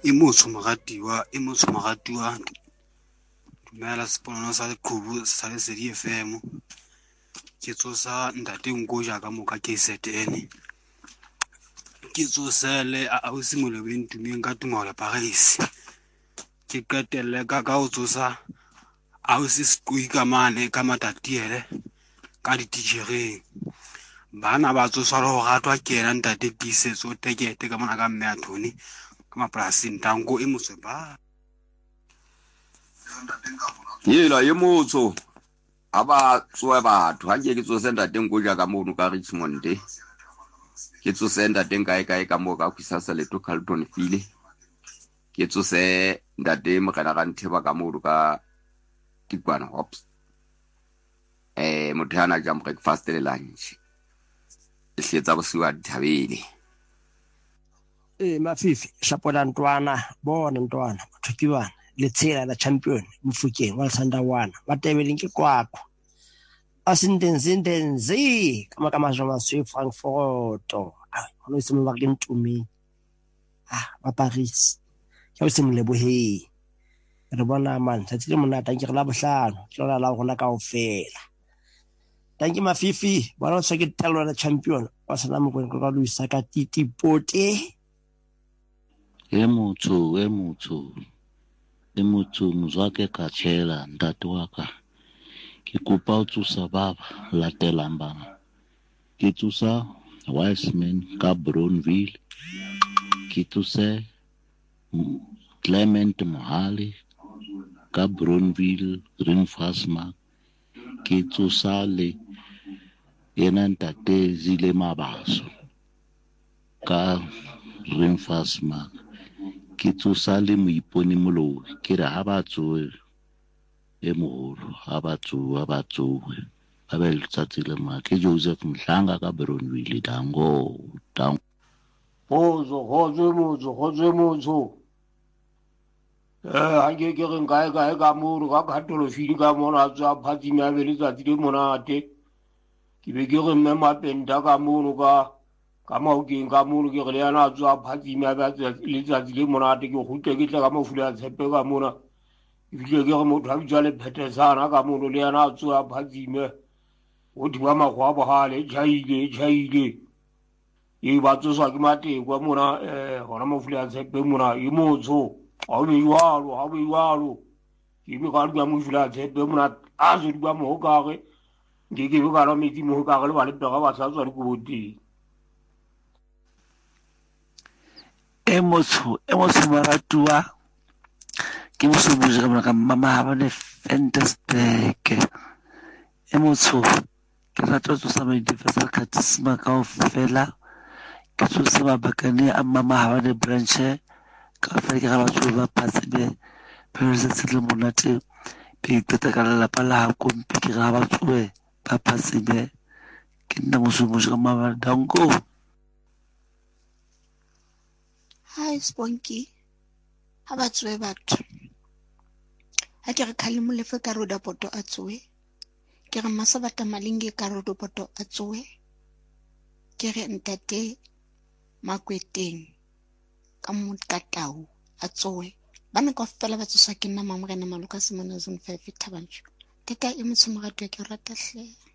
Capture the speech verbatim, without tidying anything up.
e motho moratiwa e motho moratiwa dumela seponono sa leqhubu sa Lesedi F M ke tsosa ntate Nkoja ka moka K Z N ke tsosele a ausi Molobeng tumeng ka Tumelo Paris ke qetelle ka ka ho tsosa ausi Skui ka mane ka Matatiele ka ditijereng bana ba tsoswa le ho ratwa ke yena ntate Tisetso Tekete ka mona ka mme a Thoni ka mapolasing tanko e motse ba yela ye motho aba tsoa batho ha ke ke tsose ntate Nkoja ka mono ka Richmond ke tsose ntate kae kae ka mo ka kwisasa leto Carlton File ke tsose ntate Mogena ga Ntheba ka mono ka Tikwana Hops eh mothana jam breakfast le lunch hletsa bosiwa dithabele eh Mafifi shapola ntwana bona ntwana bathukiwana letsela la champion Mfukeng wa Sandawana batebeleng ke kwakho asindenzindenzi kama kama joma swi Frankfurt ho se mo ba ke ntumi ah ba Paris ke se mo lebohe re bona man sa tsile monata ke re la bohlano ke la la gona kaofela thank you Mafifi bona o tseke telo la champion wa sana mo go ka luisa ka titi pote e motho e motho e motho mzwake ka tshela ntate wa ka ke kopa o tsosa baba latelang bana ke tsosa Wiseman ka Bronville ke tsosa Clement Mohale ka Bronville Greenfastmark ke tsosa le yena ntate Zile Mabaso ka Greenfastmark ke tsosa le Moiponi Moloi ke re ha ba tsoe e moholo ha ba tsoa ba tsoe ba be letsatsi le ma ke Joseph Mhlanga ka Bronville dango dango Hozo hozo mozo hozo mozo eh hange ke re nkae kae ka mono ka khatolo fili ka mona tswa phati me be letsatsi le monate ke be ke re mme Mapenta ka mono ka ka Maokeng ka mono ke re le yana tswa phati me ba letsatsi le monate ke gutse ke tla ka Mafula Tshepe ka mona ebile ke re motho a bitsa le Phethesana ka mono le yana tswa phati me o diwa magwa bohale jaile jaile e ba tsoswa ke Matekwa mona eh hona Mafula Tshepe mona e motho ha be iwalo ha be iwalo ke me ka ya Mafula Tshepe mona a zo diwa mo ka ge ke ke ba ra metsi mo ka ge le ba le pega ba sa tswa le koboti e motho e motho maratua ke motho mo jega ka mama ba ne fantastic e motho ke rata tso sa di fesa khatsima ka ofela ke tso se ba bakane a mama ba ne branch ka fa ke ga ba tso ba pasebe pero se se le monate pe peta ka la pala ha kompi ke ga ba tsoe ba pasebe ke nna motho mo jega mama dango. Hi Sponky ha ba tsoe batho ha ke re khale molefe ka roda poto a tsoe ke re Masabata Malinge ka roda poto a tsoe ke re ntate Makweteng ka Mokatau a tsoe bana ka fela ba tsoswa ke nna Mamorena Maloka Simona Zone five Thabanchu teka e motho moratwa ke rata hle